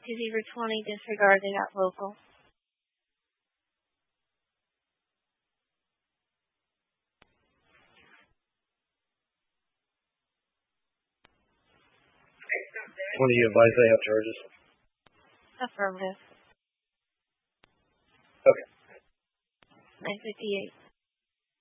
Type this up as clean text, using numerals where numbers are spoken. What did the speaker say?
Receiver 20 disregarded at local. What do you advise they have charges? Affirmative. Okay. 958.